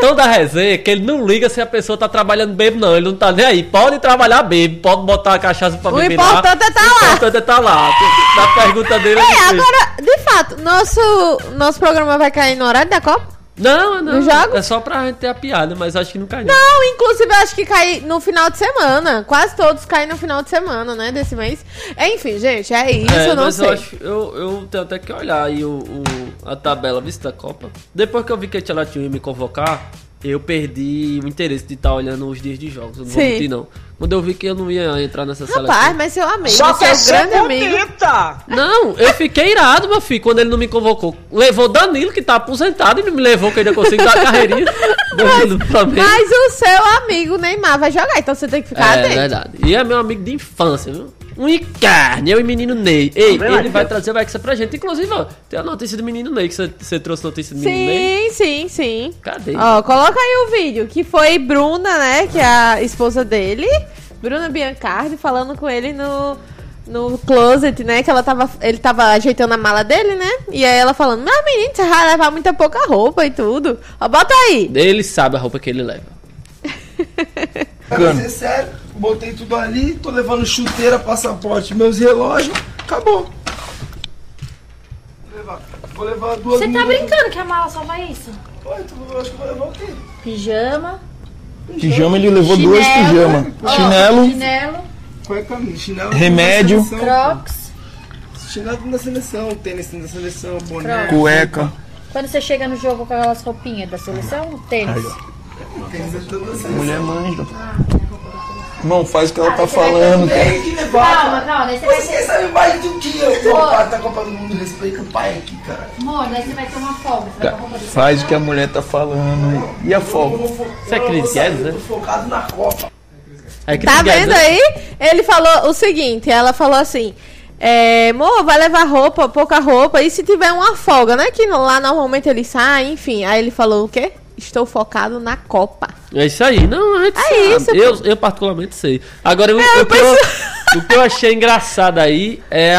bom da resenha é que ele não liga se a pessoa tá trabalhando bebo, não. Ele não tá nem aí. Pode trabalhar bebo, pode botar a cachaça pra beber lá. O importante é tá lá. O importante é tá lá. Na pergunta dele... Agora, de fato, nosso programa vai cair no horário da Copa? Não. Jogo? É só pra gente ter a piada, mas acho que não cai. Não, inclusive acho que cai no final de semana. Quase todos caem no final de semana, né? Desse mês. Enfim, gente, é isso, eu não sei. Eu tenho até que olhar aí a tabela vista da Copa. Depois que eu vi que ela tinha me convocar, eu perdi o interesse de estar olhando os dias de jogos. Eu não vou mentir, não. Quando eu vi que eu não ia entrar nessa seleção. Rapaz, mas eu amei. Só você é um grande amigo. Não, eu fiquei irado, meu filho, quando ele não me convocou. Levou Danilo, que tá aposentado, e não me levou, que ainda consigo dar a carreirinha. Mas o seu amigo Neymar vai jogar, então você tem que ficar atento. É verdade. E é meu amigo de infância, viu? Um encarne, eu e menino Ney. Ei, ele vai trazer o Hexa pra gente. Inclusive, ó, tem a notícia do menino Ney, que você trouxe notícia do menino Ney. Sim. Cadê? Ó, coloca aí o vídeo, que foi Bruna, né, que é a esposa dele, Bruna Biancardi, falando com ele no closet, né, que ele tava ajeitando a mala dele, né, e aí ela falando, meu menino, você vai levar muita pouca roupa e tudo. Ó, bota aí. Ele sabe a roupa que ele leva. Pra ser sério, botei tudo ali, tô levando chuteira, passaporte, meus relógios, acabou. Vou levar duas. Você tá brincando que a mala só vai isso? Pô, então eu acho que vou levar o quê? Pijama. Pijama, ele levou duas pijamas. Chinelo. Qual é a camisa? Chinelo. Remédio. Crocs. Chinelo da seleção, tênis da seleção, boné. Cueca. Quando você chega no jogo com aquelas roupinhas da seleção, tênis. Tênis é toda a seleção. Mulher manja. Não faz o que ela tá falando, cara. Tem que levar. Calma, daí você vai Você ter... quer saber mais do que eu? O pai da Copa do Mundo, respeita o pai aqui, cara. Amor, daí você vai ter uma folga. Você vai com a roupa do Faz o que a mulher tá falando. E a folga? Você é Cris Guedes, né? Tô focado na Copa. Tá vendo aí? Ele falou o seguinte, ela falou assim, amor, vai levar roupa, pouca roupa, e se tiver uma folga, né, que lá normalmente ele sai, enfim, aí ele falou o quê? Estou focado na Copa. É isso aí, não, a gente sabe. Isso. Eu particularmente sei. Agora, o que eu achei engraçado aí é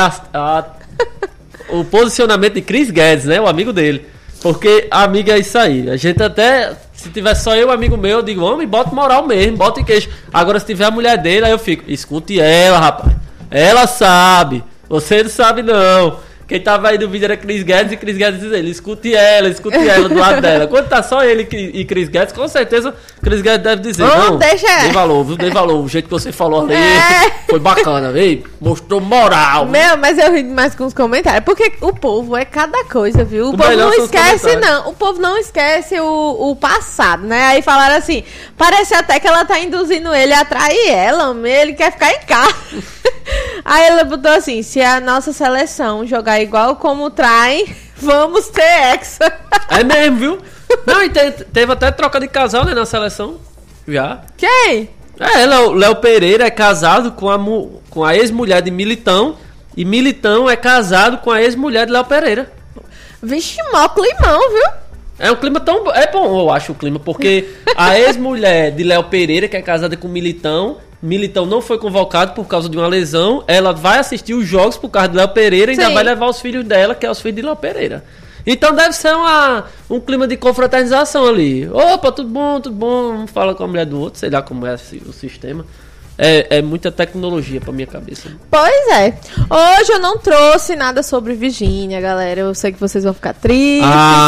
o posicionamento de Cris Guedes, né, o amigo dele. Porque amiga é isso aí. A gente até, se tiver só eu, amigo meu, eu digo, homem, bota moral mesmo, bota em queixo. Agora, se tiver a mulher dele, aí eu fico, escute ela, rapaz. Ela sabe. Você não sabe, não. Quem tava aí no vídeo era Cris Guedes, e Cris Guedes diz ele, escute ela do lado dela. Quando tá só ele e Cris Guedes, com certeza Cris Guedes deve dizer, não, deixa ela. Dei valor, viu? Dei valor. O jeito que você falou ali foi bacana, viu? Mostrou moral. Mas eu ri mais com os comentários, porque o povo é cada coisa, viu? O povo não esquece, não. O povo não esquece o passado, né? Aí falaram assim, parece até que ela tá induzindo ele a trair ela, ele quer ficar em casa. Aí ela botou assim, se a nossa seleção jogar igual como trai, vamos ter Hexa. É mesmo, viu? Não, e teve até troca de casal, né, na seleção. Já. Quem? Léo Pereira é casado com a ex-mulher de Militão. E Militão é casado com a ex-mulher de Léo Pereira. Vixe, mó climão, viu? É um clima tão... É bom, eu acho, o clima. Porque a ex-mulher de Léo Pereira, que é casada com Militão não foi convocado por causa de uma lesão. Ela vai assistir os jogos por causa de Léo Pereira e ainda vai levar os filhos dela, que é os filhos de Léo Pereira. Então deve ser um clima de confraternização ali. Opa, tudo bom, um fala com a mulher do outro, sei lá como é o sistema. É muita tecnologia pra minha cabeça. Pois é. Hoje eu não trouxe nada sobre Virgínia, galera. Eu sei que vocês vão ficar tristes.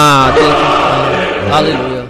Aleluia.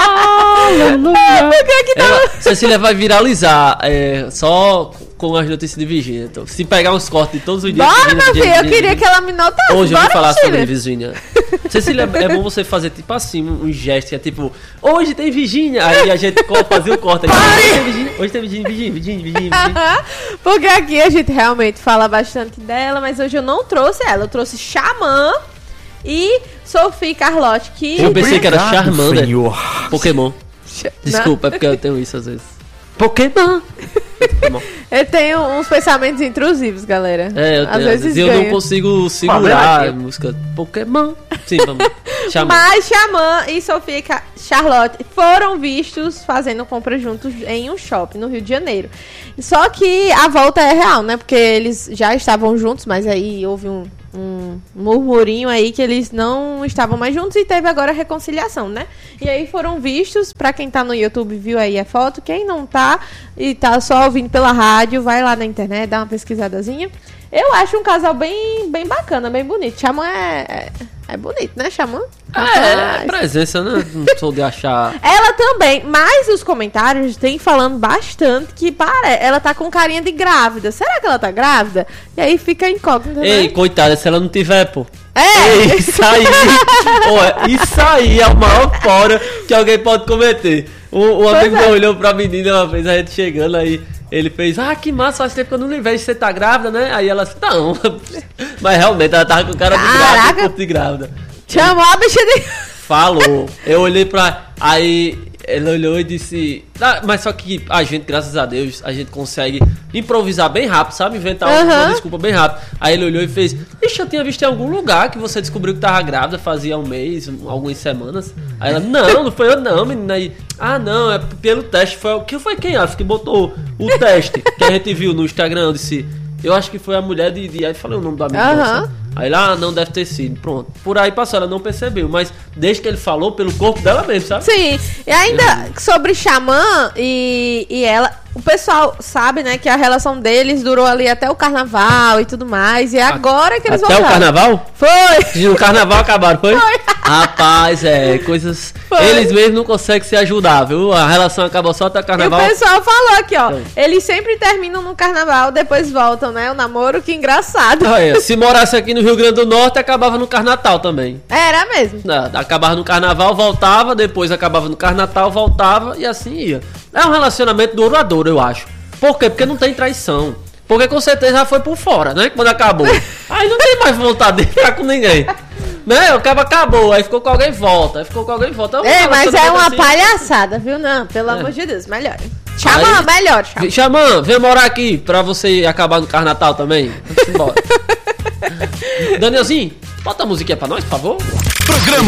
Aleluia. Cecília vai viralizar só com as notícias de Virgínia. Então, se pegar uns cortes de todos os dias... Bora, meu filho, eu queria que ela me notasse. Hoje eu vou falar sobre Virgínia. Cecília, é bom você fazer tipo assim, um gesto que é tipo, hoje tem Virgínia. Aí a gente fazia o corte aqui. Hoje tem Virgínia. Porque aqui a gente realmente fala bastante dela, mas hoje eu não trouxe ela. Eu trouxe Xamã e Sophie Carlotti, que... Eu pensei que era Charmander. Pokémon. Desculpa, é porque eu tenho isso às vezes. Pokémon. Eu tenho uns pensamentos intrusivos, galera. Eu tenho, às vezes eu não consigo segurar a música Pokémon. Sim, vamos. Mas Xamã e Sophie Charlotte foram vistos fazendo compras juntos em um shopping no Rio de Janeiro. Só que a volta é real, né? Porque eles já estavam juntos, mas aí houve um murmurinho aí que eles não estavam mais juntos e teve agora a reconciliação, né? E aí foram vistos, pra quem tá no YouTube viu aí a foto, quem não tá e tá só ouvindo pela rádio, vai lá na internet, dá uma pesquisadazinha. Eu acho um casal bem bacana, bem bonito. Xamã é bonito, né, Xamã? Presença, né? Não sou de achar. Ela também, mas os comentários tem falando bastante que ela tá com carinha de grávida. Será que ela tá grávida? E aí fica incógnita, né? Ei, coitada, se ela não tiver, pô. Ei, isso aí é o maior fora que alguém pode cometer. O amigo meu olhou pra menina uma vez, a gente chegando aí. Ele fez, que massa, faz tempo que eu não lhe vejo, você tá grávida, né? Aí ela disse, não. Mas realmente ela tava com cara de grávida, corpo de grávida. Chamou a bicha de... Falou. Eu olhei pra... Aí ele olhou e disse... mas só que a gente, graças a Deus, a gente consegue improvisar bem rápido, sabe? Inventar uma desculpa bem rápido. Aí ele olhou e fez... Ixi, eu tinha visto em algum lugar que você descobriu que tava grávida fazia um mês, algumas semanas. Aí ela, não foi eu não, menina. Aí, não, é pelo teste. Foi quem acha que botou o teste que a gente viu no Instagram. Eu disse... Eu acho que foi a mulher de... Aí falei o nome da amiga. Aí lá, não deve ter sido. Pronto. Por aí passou, ela não percebeu. Mas desde que ele falou, pelo corpo dela mesmo, sabe? Sim. E ainda sobre Xamã e ela... O pessoal sabe, né, que a relação deles durou ali até o carnaval e tudo mais. E agora que eles voltaram. Até o carnaval? Foi. No carnaval acabaram, foi? Rapaz, coisas... Foi. Eles mesmos não conseguem se ajudar, viu? A relação acabou só até o carnaval. E o pessoal falou aqui, ó. Eles sempre terminam no carnaval, depois voltam, né? O namoro, que engraçado. Se morasse aqui no Rio Grande do Norte, acabava no Carnatal também. Era mesmo. Acabava no carnaval, voltava, depois acabava no Carnatal, voltava e assim ia. É um relacionamento duradouro, eu acho. Por quê? Porque não tem traição. Porque com certeza já foi por fora, né? Quando acabou. Aí não tem mais vontade de ficar com ninguém. Né? O cabo acabou, aí ficou com alguém, volta. Aí ficou com alguém, volta. Mas é uma palhaçada, viu? Não, pelo amor de Deus, melhor. Xamã, melhor. Xamã, vem morar aqui pra você acabar no Carnatal também. Vamos embora. Danielzinho, bota a musiquinha pra nós, por favor. Programa